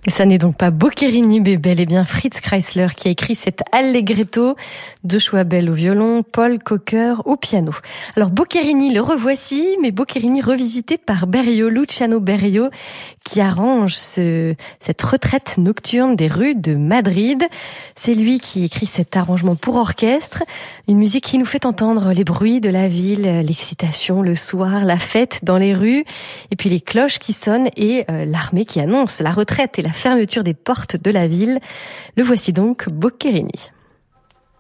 Ça n'est donc pas Boccherini, mais bel et bien Fritz Kreisler qui a écrit cet allegretto, de Schwabel au violon, Paul Cocker au piano. Alors Boccherini, le revoici, mais Boccherini revisité par Berio, Luciano Berio, qui arrange cette retraite nocturne des rues de Madrid. C'est lui qui écrit cet arrangement pour orchestre, une musique qui nous fait entendre les bruits de la ville, l'excitation le soir, la fête dans les rues, et puis les cloches qui sonnent et l'armée qui annonce la retraite et la fermeture des portes de la ville. Le voici donc Boccherini.